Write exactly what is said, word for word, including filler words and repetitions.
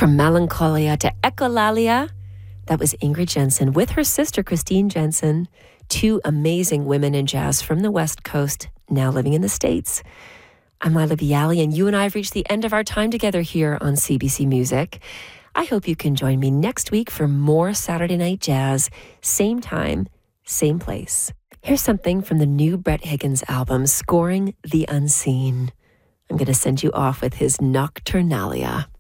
From Melancholia to Echolalia, that was Ingrid Jensen with her sister Christine Jensen, two amazing women in jazz from the West Coast, now living in the States. I'm Lila Bialy, and you and I have reached the end of our time together here on C B C Music. I hope you can join me next week for more Saturday Night Jazz, same time, same place. Here's something from the new Brett Higgins album, Scoring the Unseen. I'm going to send you off with his Nocturnalia.